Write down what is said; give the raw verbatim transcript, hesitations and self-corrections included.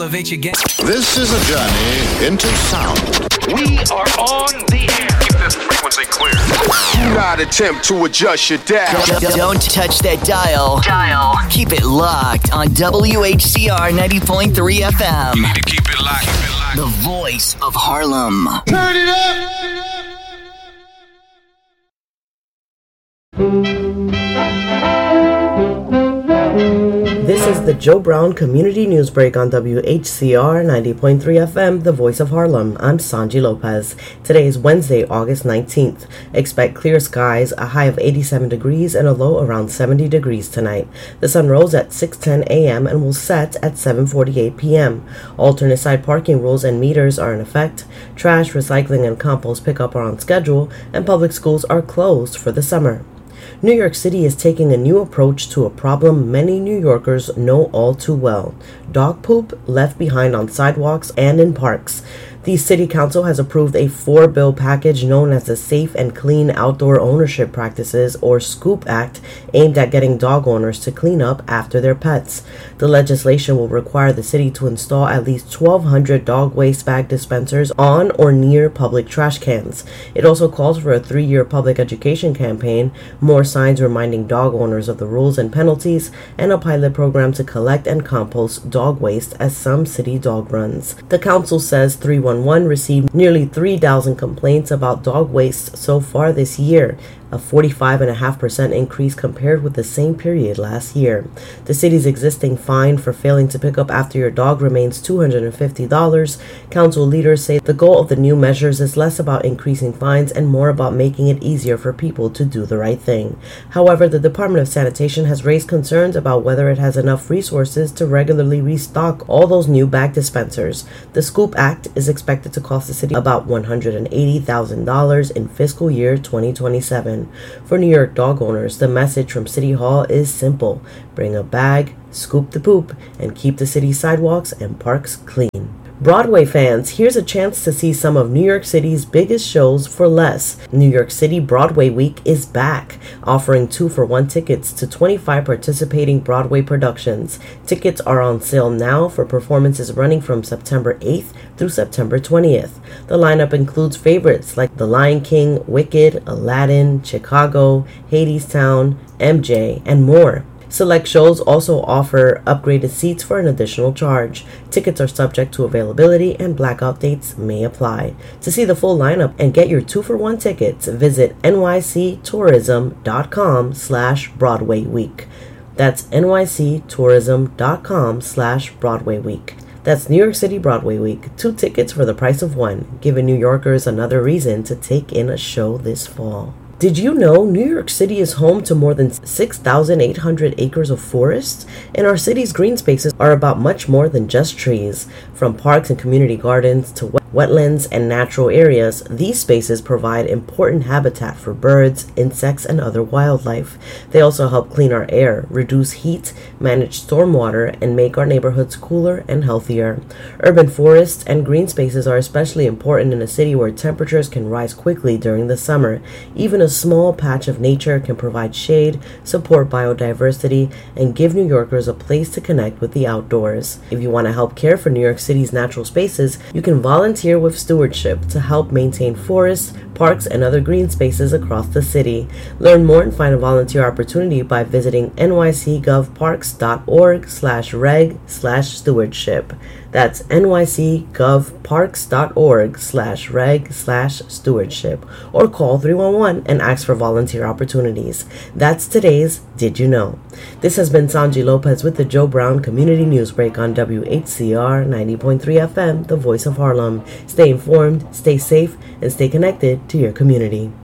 Elevate your game. This is a journey into sound. We are on the air. Keep this frequency clear. Do not attempt to adjust your dial. Don't, don't touch that dial. Dial. Keep it locked on W H C R ninety point three F M. You need to keep it locked. Keep it locked. The voice of Harlem. Turn it up! This is the Joe Brown Community News Break on W H C R ninety point three F M, the voice of Harlem. I'm Sanji Lopez. Today is Wednesday, August nineteenth. Expect clear skies, a high of eighty-seven degrees and a low around seventy degrees tonight. The sun rose at six ten a.m. and will set at seven forty-eight p.m. Alternate side parking rules and meters are in effect. Trash, recycling, and compost pickup are on schedule, and public schools are closed for the summer. New York City is taking a new approach to a problem many New Yorkers know all too well: dog poop left behind on sidewalks and in parks. The City Council has approved a four-bill package known as the Safe and Clean Outdoor Ownership Practices, or SCOOP Act, aimed at getting dog owners to clean up after their pets. The legislation will require the city to install at least twelve hundred dog waste bag dispensers on or near public trash cans. It also calls for a three-year public education campaign, more signs reminding dog owners of the rules and penalties, and a pilot program to collect and compost dog waste at some city dog runs. The council says three one one received nearly three thousand complaints about dog waste so far this year, a forty-five point five percent increase compared with the same period last year. The city's existing fine for failing to pick up after your dog remains two hundred fifty dollars. Council leaders say the goal of the new measures is less about increasing fines and more about making it easier for people to do the right thing. However, the Department of Sanitation has raised concerns about whether it has enough resources to regularly restock all those new bag dispensers. The SCOOP Act is expected to cost the city about one hundred eighty thousand dollars in fiscal year twenty twenty-seven. For New York dog owners, the message from City Hall is simple: bring a bag, scoop the poop, and keep the city sidewalks and parks clean. Broadway fans, here's a chance to see some of New York City's biggest shows for less. New York City Broadway Week is back, offering two-for-one tickets to twenty-five participating Broadway productions. Tickets are on sale now for performances running from September eighth through September twentieth. The lineup includes favorites like The Lion King, Wicked, Aladdin, Chicago, Hadestown, M J, and more. Select shows also offer upgraded seats for an additional charge. Tickets are subject to availability and blackout dates may apply. To see the full lineup and get your two-for-one tickets, visit nyctourism.com slash Broadway Week. That's nyctourism.com slash Broadway Week. That's New York City Broadway Week. Two tickets for the price of one, giving New Yorkers another reason to take in a show this fall. Did you know New York City is home to more than six thousand eight hundred acres of forest? And our city's green spaces are about much more than just trees. From parks and community gardens to wet- wetlands and natural areas, these spaces provide important habitat for birds, insects, and other wildlife. They also help clean our air, reduce heat, manage stormwater, and make our neighborhoods cooler and healthier. Urban forests and green spaces are especially important in a city where temperatures can rise quickly during the summer. Even a small patch of nature can provide shade, support biodiversity, and give New Yorkers a place to connect with the outdoors. If you want to help care for New York City's natural spaces, you can volunteer with Stewardship to help maintain forests, parks, and other green spaces across the city. Learn more and find a volunteer opportunity by visiting nycgovparks.org slash reg slash stewardship. That's nycgovparks.org slash reg slash stewardship, or call three one one and ask for volunteer opportunities. That's today's Did You Know? This has been Sanji Lopez with the Joe Brown Community News Break on W H C R ninety point three F M, the voice of Harlem. Stay informed, stay safe, and stay connected to your community.